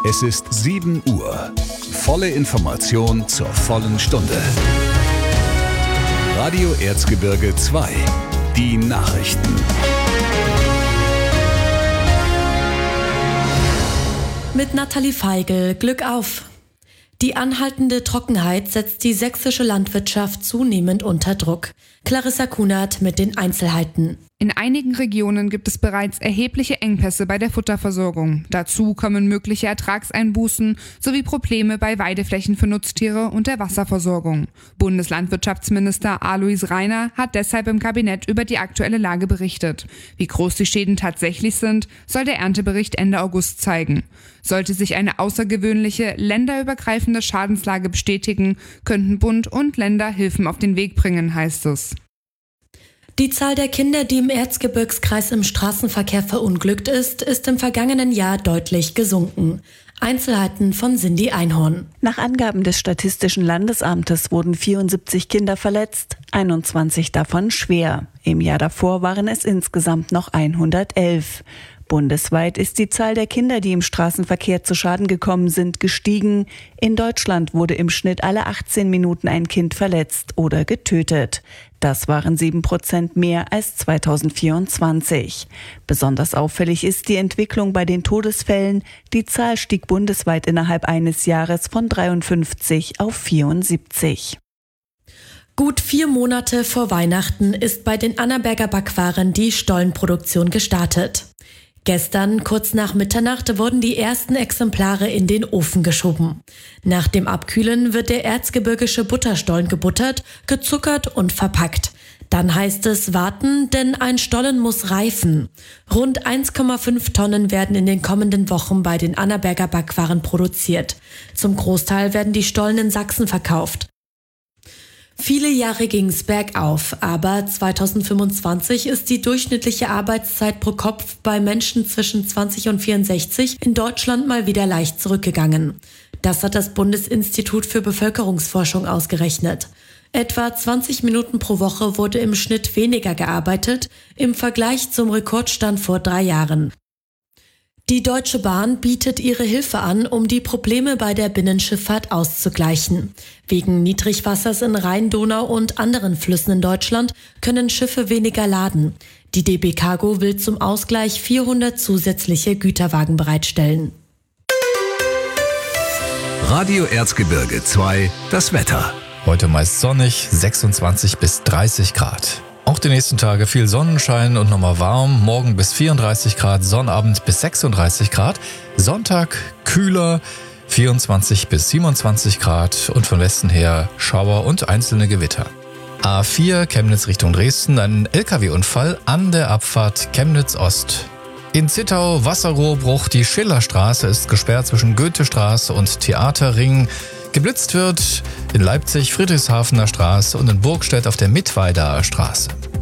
Es ist 7 Uhr. Volle Information zur vollen Stunde. Radio Erzgebirge 2. Die Nachrichten. Mit Nathalie Feigl, Glück auf! Die anhaltende Trockenheit setzt die sächsische Landwirtschaft zunehmend unter Druck. Clarissa Kunert mit den Einzelheiten. In einigen Regionen gibt es bereits erhebliche Engpässe bei der Futterversorgung. Dazu kommen mögliche Ertragseinbußen sowie Probleme bei Weideflächen für Nutztiere und der Wasserversorgung. Bundeslandwirtschaftsminister Alois Rainer hat deshalb im Kabinett über die aktuelle Lage berichtet. Wie groß die Schäden tatsächlich sind, soll der Erntebericht Ende August zeigen. Sollte sich eine außergewöhnliche, länderübergreifende Schadenslage bestätigen, könnten Bund und Länder Hilfen auf den Weg bringen, heißt es. Die Zahl der Kinder, die im Erzgebirgskreis im Straßenverkehr verunglückt ist im vergangenen Jahr deutlich gesunken. Einzelheiten von Cindy Einhorn. Nach Angaben des Statistischen Landesamtes wurden 74 Kinder verletzt, 21 davon schwer. Im Jahr davor waren es insgesamt noch 111. Bundesweit ist die Zahl der Kinder, die im Straßenverkehr zu Schaden gekommen sind, gestiegen. In Deutschland wurde im Schnitt alle 18 Minuten ein Kind verletzt oder getötet. Das waren 7% mehr als 2024. Besonders auffällig ist die Entwicklung bei den Todesfällen. Die Zahl stieg bundesweit innerhalb eines Jahres von 53 auf 74. Gut 4 Monate vor Weihnachten ist bei den Annaberger Backwaren die Stollenproduktion gestartet. Gestern, kurz nach Mitternacht, wurden die ersten Exemplare in den Ofen geschoben. Nach dem Abkühlen wird der erzgebirgische Butterstollen gebuttert, gezuckert und verpackt. Dann heißt es warten, denn ein Stollen muss reifen. Rund 1,5 Tonnen werden in den kommenden Wochen bei den Annaberger Backwaren produziert. Zum Großteil werden die Stollen in Sachsen verkauft. Viele Jahre ging es bergauf, aber 2025 ist die durchschnittliche Arbeitszeit pro Kopf bei Menschen zwischen 20 und 64 in Deutschland mal wieder leicht zurückgegangen. Das hat das Bundesinstitut für Bevölkerungsforschung ausgerechnet. Etwa 20 Minuten pro Woche wurde im Schnitt weniger gearbeitet im Vergleich zum Rekordstand vor 3 Jahren. Die Deutsche Bahn bietet ihre Hilfe an, um die Probleme bei der Binnenschifffahrt auszugleichen. Wegen Niedrigwassers in Rhein, Donau und anderen Flüssen in Deutschland können Schiffe weniger laden. Die DB Cargo will zum Ausgleich 400 zusätzliche Güterwagen bereitstellen. Radio Erzgebirge 2, das Wetter. Heute meist sonnig, 26 bis 30 Grad. Auch die nächsten Tage viel Sonnenschein und nochmal warm. Morgen bis 34 Grad, Sonnabend bis 36 Grad. Sonntag kühler, 24 bis 27 Grad und von Westen her Schauer und einzelne Gewitter. A4 Chemnitz Richtung Dresden, ein LKW-Unfall an der Abfahrt Chemnitz Ost. In Zittau Wasserrohrbruch, die Schillerstraße ist gesperrt zwischen Goethestraße und Theaterring. Geblitzt wird in Leipzig Friedrichshafener Straße und in Burgstedt auf der Mittweider Straße.